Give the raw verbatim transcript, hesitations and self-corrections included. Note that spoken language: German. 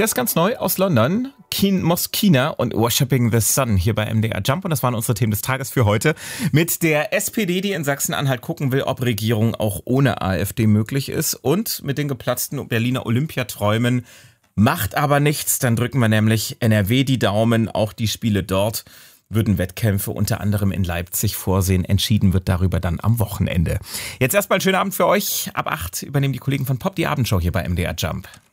Der ist ganz neu aus London. Keen Moskina und Worshipping the Sun hier bei M D R Jump. Und das waren unsere Themen des Tages für heute. Mit der S P D, die in Sachsen-Anhalt gucken will, ob Regierung auch ohne AfD möglich ist. Und mit den geplatzten Berliner Olympiaträumen. Macht aber nichts. Dann drücken wir nämlich N R W die Daumen. Auch die Spiele dort würden Wettkämpfe unter anderem in Leipzig vorsehen. Entschieden wird darüber dann am Wochenende. Jetzt erstmal einen schönen Abend für euch. Ab acht übernehmen die Kollegen von Pop die Abendshow hier bei M D R Jump.